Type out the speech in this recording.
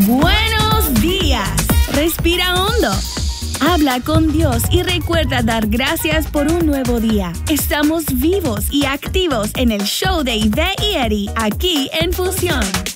Buenos días. Respira hondo. Habla con Dios y recuerda dar gracias por un nuevo día. Estamos vivos y activos en el show de Ivette y Eddie, aquí en Fusión.